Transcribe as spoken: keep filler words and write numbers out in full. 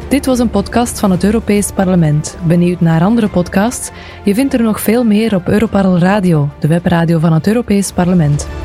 Dit was een podcast van het Europees Parlement. Benieuwd naar andere podcasts? Je vindt er nog veel meer op Europarl Radio, de webradio van het Europees Parlement.